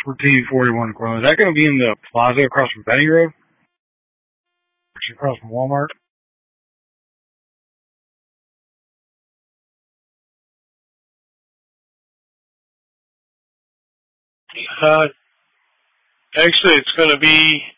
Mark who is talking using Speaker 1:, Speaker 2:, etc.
Speaker 1: for T41 equipment. Is that going to be in the plaza across from Benny Road? Actually, across from Walmart?
Speaker 2: Actually, it's going to be